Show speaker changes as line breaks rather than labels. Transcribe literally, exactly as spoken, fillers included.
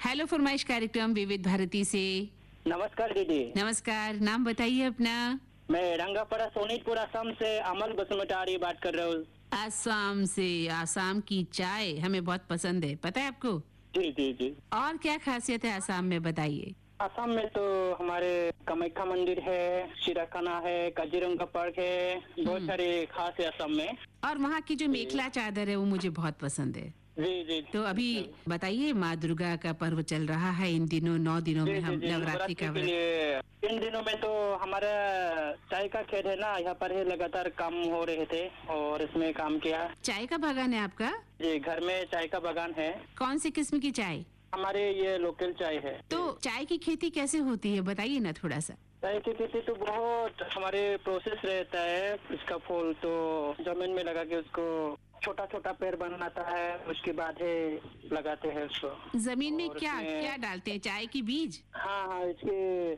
Hello फरमाइश कार्यक्रम विविध भारती से।
नमस्कार दीदी।
नमस्कार, नाम बताइए अपना।
मैं रंगापड़ा सोनीतपुर असम से अमल बसुमतारी बात कर रहा हूँ।
आसाम से। आसाम की चाय हमें बहुत पसंद है, पता है आपको?
जी जी जी।
और क्या खासियत है आसाम में, बताइए।
असम में तो हमारे कामाख्या मंदिर है, सिराखाना है, काजीरंगा पार्क है, बहुत सारे खास है असम में।
और वहाँ की जो मेखला चादर है वो मुझे बहुत पसंद है।
जी जी।
तो अभी बताइए, माँ दुर्गा का पर्व चल रहा है इन दिनों, नौ दिनों
जी
में
जी
हम
जी,
नवरात्रि का
के
व्रत।
लिए इन दिनों में तो हमारा चाय का खेत है ना, यहाँ पर है, लगातार काम हो रहे थे और इसमें काम किया।
चाय का बागान है आपका?
जी, घर में चाय का बागान है।
कौन सी किस्म की चाय?
हमारे ये लोकल चाय है।
तो चाय की खेती कैसे होती है, बताइए ना थोड़ा सा।
चाय की खेती तो बहुत हमारे प्रोसेस रहता है। इसका फूल तो जमीन में लगा के उसको छोटा छोटा पेड़ बनाता है, उसके बाद है लगाते हैं उसको।
जमीन में
और
क्या
उसमें-
क्या डालते हैं, चाय की बीज?
हाँ हाँ, इसके